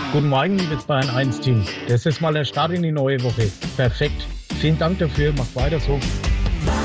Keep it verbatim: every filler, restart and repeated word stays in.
Guten Morgen, liebes Bayern eins Team. Das ist mal der Start in die neue Woche. Perfekt. Vielen Dank dafür. Macht weiter so.